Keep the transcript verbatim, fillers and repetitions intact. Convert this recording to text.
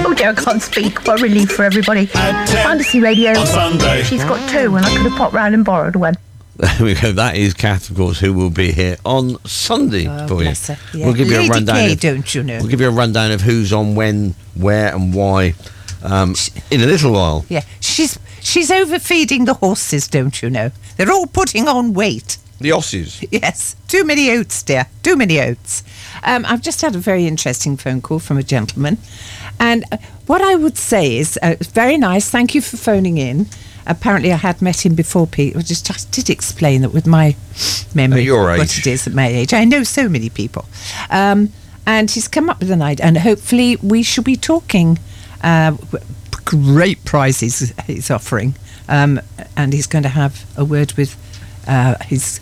Oh dear, I can't speak. What a relief for everybody. Fantasy Radio. On Sunday. She's got two, and I could have popped round and borrowed one. There we go. That is Kath, of course, who will be here on Sunday Oh, for you. bless her. Yeah. We'll give you Lady a rundown. K, of, don't you know? We'll give you a rundown of who's on when, where, and why um, in a little while. Yeah, she's she's overfeeding the horses, don't you know? They're all putting on weight. The Aussies. Yes, too many oats, dear. Too many oats. Um, I've just had a very interesting phone call from a gentleman, and uh, what I would say is, uh, it's very nice. Thank you for phoning in. Apparently, I had met him before, Pete. I just, just did explain that with my memory, At your age. what it is at my age. I know so many people, um, and he's come up with an idea, and hopefully, we shall be talking. Uh, great prizes he's offering, um, and he's going to have a word with uh, his